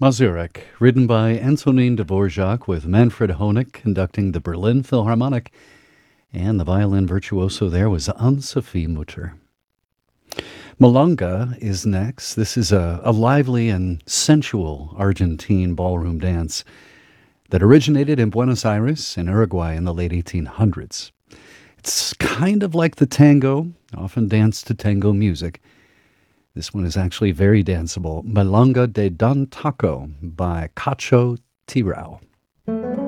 Mazurek, written by Antonin Dvorak with Manfred Honeck conducting the Berlin Philharmonic, and the violin virtuoso there was Anne-Sophie Mutter. Milonga is next. This is a lively and sensual Argentine ballroom dance that originated in Buenos Aires in Uruguay in the late 1800s. It's kind of like the tango, often danced to tango music. This one is actually very danceable. Milonga de Don Taco by Cacho Tirao.